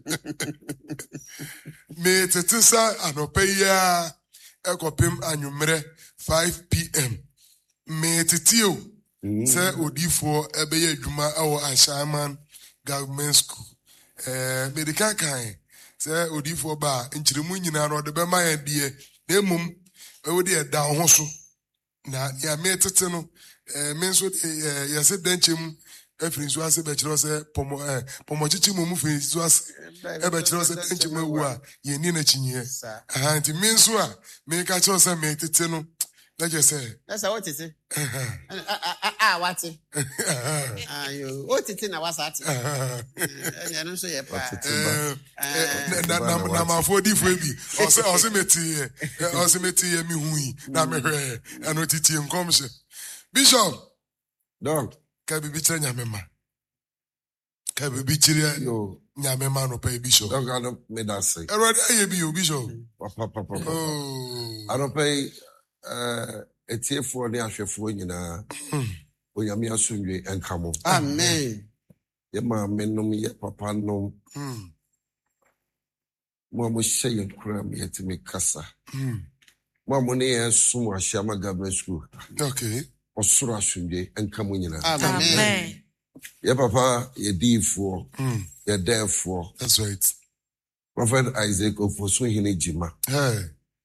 Me tetisa anopeya ekopim anyumre 5 p.m. Me titio se odifo ebeye adwuma awo Ashaman Government School. Medical kind se odifo ba nchirimu nyina no de bema ya die na emum ewo de da ho so na ya me tete no me so ya se denchem efiri so ase be kiro se pomo chichi mu fi so ase e be kiro se denchem ewu a ye ni na chinye nti me so a me ka kiro se me tete no na je se that's what it is. What it? You what it na wasa ati. Ya no so ye pa. Na ma for di for bi o se meti ye mi hui na me hwe eno titi nkomse Bishop Dog ka bibi kire nyamema ka bibi kire nyamema no pa Bishop dog I don't me that say erode aye bi o Bishop papa oh I don't pay etiefo ne ahwefo nyina onyame asomdwe enkamo Amen. ye ma menom ye papa nom mo shey kura me yetimi kasa mo ne yesum ahyiama Government School okay osoro asomdwe enkamo nyina Amen. ye papa ye difo ye defo that's right Prophet Isaac Ofoso hine jima hey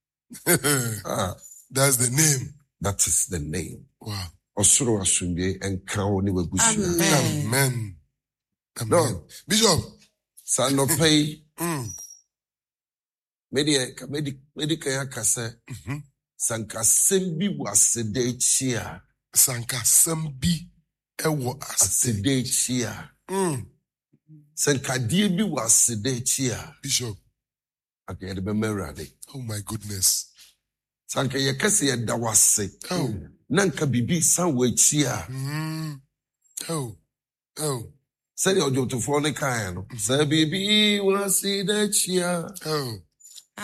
that's the name. That is the name. Wow. Osoro asumdwe enkawo ni wagusua. Amen. No. Bishop. Sanopay. Medika ya kase. Sanka sembi wasede chia. Sanka sembi ewo asede chia. Sanka diebi wasede chia. Bishop. Okay, the memory. Oh my goodness. Sanka yekase ya dawase. Oh. Nanka bibi sanwe chia. Oh. Say your to phone kind. Say bibi wasede chia. Oh.